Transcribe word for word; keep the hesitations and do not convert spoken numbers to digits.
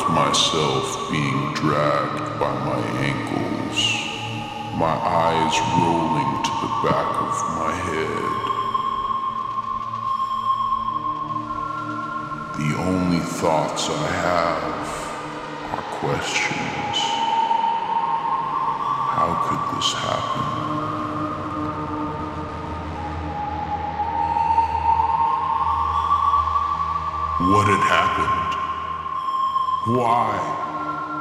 myself being dragged by my ankles, my eyes rolling to the back of my head. The only thoughts I have are questions. How could this happen? What had happened? Why?